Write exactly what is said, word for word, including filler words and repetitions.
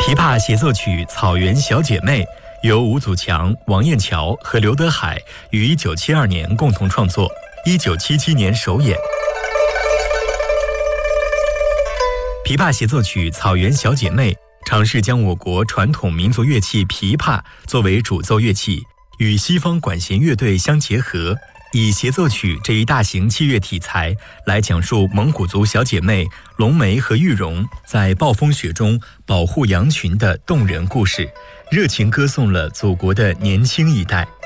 琵琶协奏曲《草原小姐妹》由吴祖强、王燕桥和刘德海于一九七二年共同创作，一九七七年首演。琵琶协奏曲《草原小姐妹》尝试将我国传统民族乐器琵琶作为主奏乐器，与西方管弦乐队相结合，以协奏曲这一大型器乐题材来讲述蒙古族小姐妹龙梅和玉荣在暴风雪中保护羊群的动人故事，热情歌颂了祖国的年轻一代。